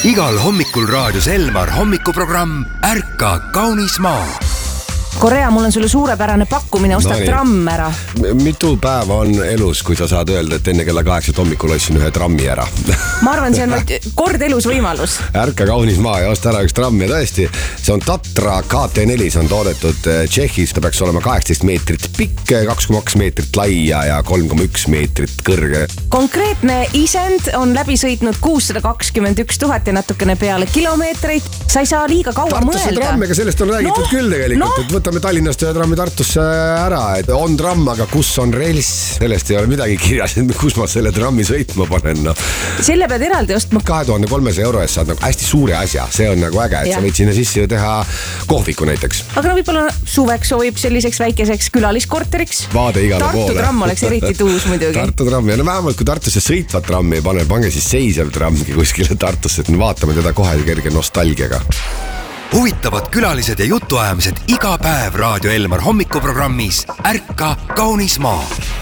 Igal hommikul raadios Elmar hommikuprogramm Ärka kaunis maa. Korea, mul on sulle suurepärane pakkumine, ostad tramm ära. Mitu päeva on elus, kui sa saad öelda, et enne kella 8 hommikul ostsin ühe trammi ära? Ma arvan, see on kord elus võimalus. Ärka kaunis maa ja osta ära üks tramm ja tõesti, see on Tatra KT4, see on toodetud Tšehhis, ta peaks olema 18 meetrit pikk, 2,2 meetrit laia ja 3,1 meetrit kõrge. Konkreetne isend on läbi sõitnud 621 000 ja natukene peale kilomeetreid. Sa ei saa liiga kaua mõelda. Tartusse trammiga, sellest on räägitud küll tegelikult, et võtame Tallinnast ühe trammi Tartusse ära, et on tramm, aga kus on rels, sellest ei ole midagi kirjas, et kus ma selle trammi sõitma panen. No. Selle pead eraldi ostma. 2300 euro eest saad nagu hästi suure asja, see on nagu äge, et sa võid sinna sisse ju teha kohviku näiteks. Aga no võib-olla suveks sobib selliseks väikeseks külaliskorteriks. Vaade igale poole. Tartu tramm oleks eriti tuus muidugi. Tartu tramm, ja no vähemalt kui Tartusse sõitvat trammi ei pane, pange siis seisev trammgi kuskile Tartusse, et me vaatame teda kohe kerge nostalgiaga. Huvitavad külalised ja jutuajamised iga päev Raadio Elmar hommikuprogrammis Ärka kaunis maa.